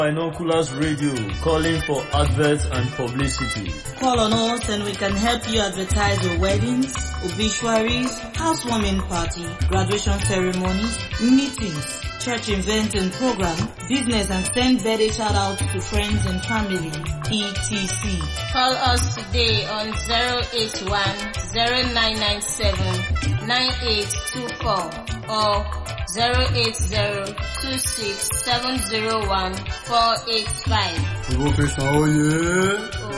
Binoculars Radio, calling for adverts and publicity. Call on us and we can help you advertise your weddings, obituaries, housewarming party, graduation ceremonies, meetings, church events and program, business and send birthday shout-outs to friends and family, etc. Call us today on 081-0997-9824 or 080-26-701-485. Professor Oye.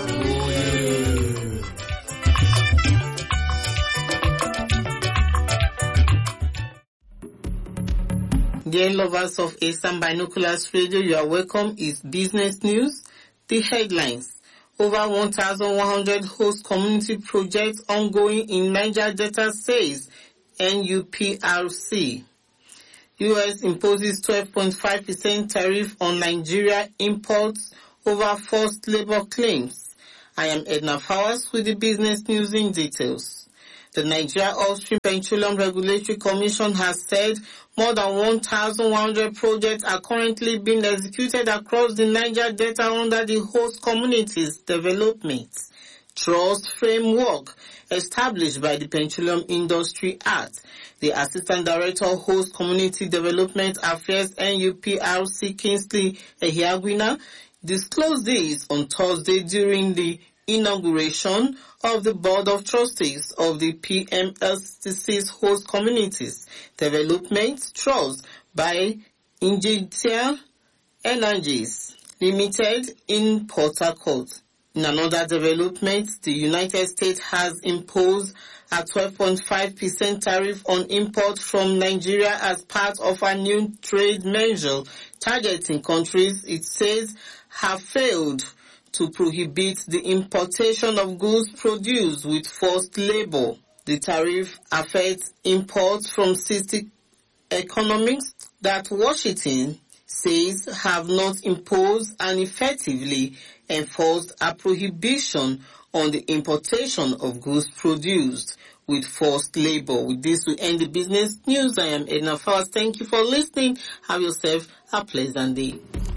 Dear lovers of ASAM Binoculars Radio, you are welcome. It's business news. The headlines. Over 1,100 host community projects ongoing in Niger Delta, says NUPRC. U.S. imposes 12.5% tariff on Nigeria imports over forced labor claims. I am Edna Fowers with the business news in details. The Nigeria Upstream Petroleum Regulatory Commission has said more than 1,100 projects are currently being executed across the Niger Delta under the Host Communities Development Trust Framework established by the Petroleum Industry Act. The Assistant Director of Host Community Development Affairs NUPRC Kingsley Ehiagwina disclosed this on Thursday during the inauguration of the Board of Trustees of the PMSCC's Host Communities Development Trust by Ingetia Energies Limited in Port Harcourt. In another development, the United States has imposed a 12.5% tariff on import from Nigeria as part of a new trade measure targeting countries it says have failed to prohibit the importation of goods produced with forced labor. The tariff affects imports from 60 economies that Washington says have not imposed and effectively enforced a prohibition on the importation of goods produced with forced labor. With this, we end the business news. I am Edna Fowers. Thank you for listening. Have yourself a pleasant day.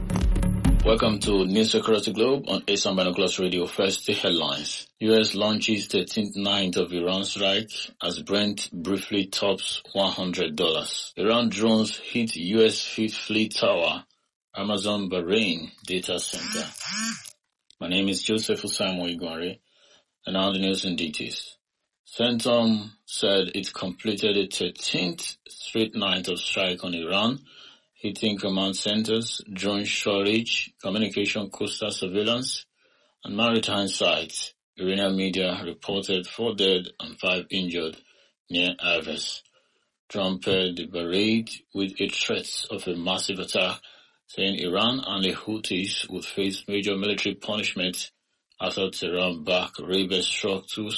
Welcome to News Across the Globe on ASAM Binoculars Radio. First, the headlines. U.S. launches 13th night of Iran strike as Brent briefly tops $100. Iran drones hit U.S. Fifth Fleet Tower, Amazon Bahrain data center. My name is Joseph Osaimo Igwari, and now the news in details. CENTCOM said it completed a 13th straight night of strike on Iran, hitting command centers, drone storage, communication coastal surveillance, and maritime sites. Iranian media reported 4 dead and 5 injured near Aves. Trump paired the parade with a threat of a massive attack, saying Iran and the Houthis would face major military punishment after Tehran-backed Rebels struck 2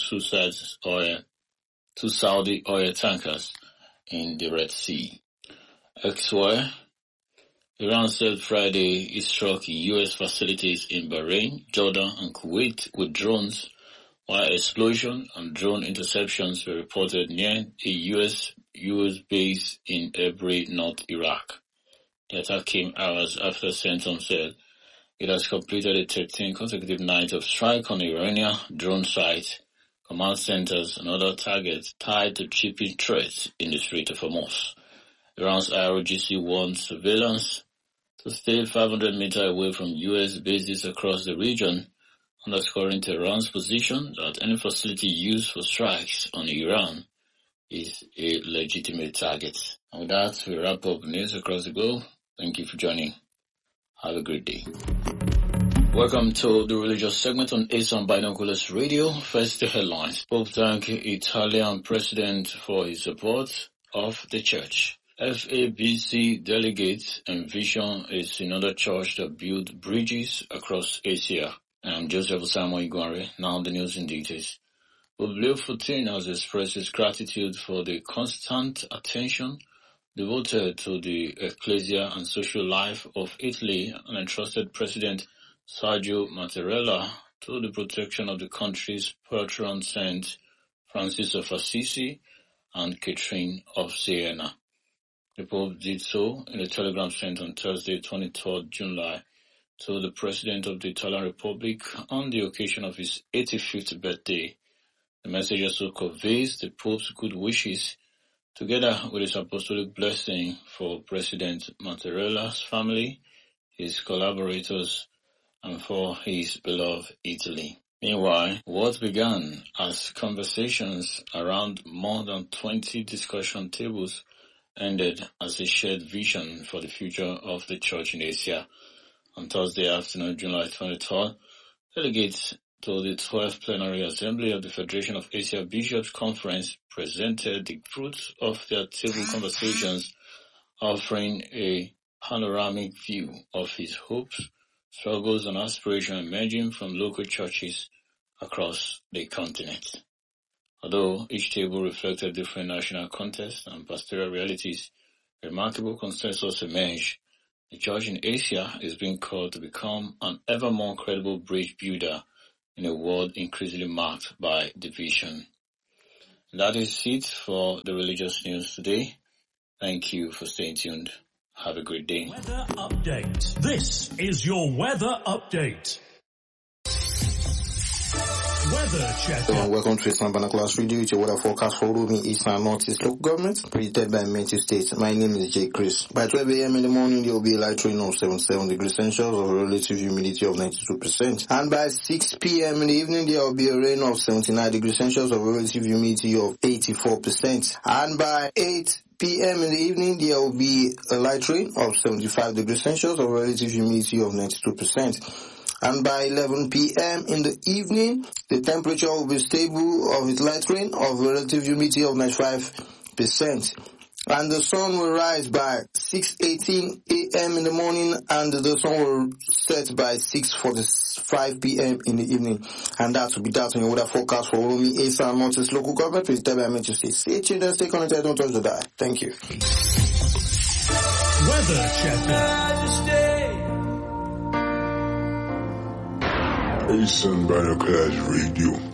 Saudi oil tankers in the Red Sea. Elsewhere, Iran said Friday it struck U.S. facilities in Bahrain, Jordan, and Kuwait with drones, while explosions and drone interceptions were reported near a U.S. base in Erbil, North Iraq. The attack came hours after CENTCOM said it has completed a 13th consecutive night of strike on Iranian drone sites, command centers, and other targets tied to shipping threats in the Strait of Hormuz. Iran's IRGC warned surveillance to stay 500 meters away from U.S. bases across the region, underscoring Tehran's position that any facility used for strikes on Iran is a legitimate target. And with that, we wrap up news across the globe. Thank you for joining. Have a great day. Welcome to the religious segment on ASAM Binoculars Radio. First, the headlines. Pope thanked Italian president for his support of the church. FABC delegates envision a synodal church that builds bridges across Asia. I'm Joseph Osaimo Igwari. Now the news in details. Pope Leo XIV has expressed his gratitude for the constant attention devoted to the ecclesia and social life of Italy and entrusted President Sergio Mattarella to the protection of the country's patron saints Francis of Assisi and Catherine of Siena. The Pope did so in a telegram sent on Thursday, 23rd July, to the President of the Italian Republic on the occasion of his 85th birthday. The message also conveys the Pope's good wishes, together with his apostolic blessing for President Mattarellas' family, his collaborators, and for his beloved Italy. Meanwhile, what began as conversations around more than 20 discussion tables ended as a shared vision for the future of the Church in Asia. On Thursday afternoon, July 23rd, delegates to the 12th Plenary Assembly of the Federation of Asia Bishops Conference presented the fruits of their table conversations, offering a panoramic view of his hopes, struggles and aspirations emerging from local churches across the continent. Although each table reflected different national contexts and pastoral realities, a remarkable consensus emerged. The Church in Asia is being called to become an ever more credible bridge builder in a world increasingly marked by division. That is it for the religious news today. Thank you for staying tuned. Have a great day. Weather update. This is your weather update. Weather check. Welcome to Islam Binoculars Radio. It's your weather forecast for Rumi, East and Northeast local government, predicted by Matthew State. My name is J. Chris. By 12 a.m. in the morning, there will be a light rain of 77 degrees Celsius or a relative humidity of 92%. And by 6 p.m. in the evening, there will be a rain of 79 degrees Celsius or a relative humidity of 84%. And by 8 p.m. in the evening, there will be a light rain of 75 degrees Celsius or a relative humidity of 92%. And by 11 p.m. in the evening, the temperature will be stable of its light rain of a relative humidity of 95%. And the sun will rise by 6:18 a.m. in the morning, and the sun will set by 6:45 p.m. in the evening. And that will be that on your weather forecast for Rumi, Asa, and Northeast local government. Please tell me I meant to say, stay tuned and stay connected, don't touch the dial. Thank you. Weather checker. Asian Binoculars Radio.